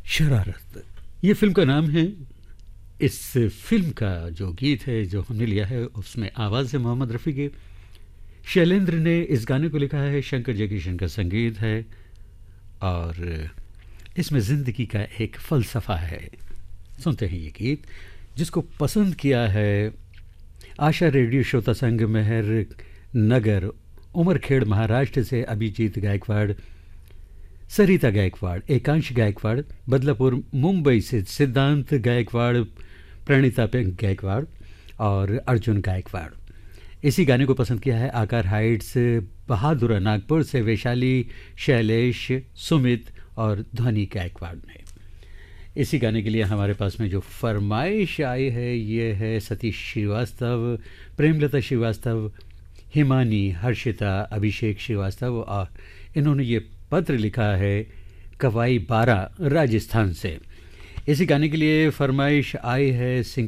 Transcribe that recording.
शरारत, ये फ़िल्म का नाम है। इस फ़िल्म का जो गीत है जो हमने लिया है उसमें आवाज़ है मोहम्मद रफ़ी की। शैलेंद्र ने इस गाने को लिखा है, शंकर जयकिशन का संगीत है और इसमें ज़िंदगी का एक फ़लसफ़ा है। सुनते हैं ये गीत जिसको पसंद किया है आशा रेडियो श्रोता संघ मेहर नगर उमरखेड़ महाराष्ट्र से अभिजीत गायकवाड़, सरिता गायकवाड़, एकांश गायकवाड़, बदलापुर मुंबई से सिद्धांत गायकवाड़, प्रणीता गायकवाड़ और अर्जुन गायकवाड़। इसी गाने को पसंद किया है आकार हाइट्स बहादुर नागपुर से वैशाली, शैलेश, सुमित और ध्वनि गायकवाड़ ने। इसी गाने के लिए हमारे पास में जो फरमाइश आई है ये है सतीश श्रीवास्तव, प्रेमलता श्रीवास्तव, हिमानी, हर्षिता, अभिषेक श्रीवास्तव और इन्होंने ये पत्र लिखा है कवाई 12 राजस्थान से। इसी गाने के लिए फरमाइश आई है सिंह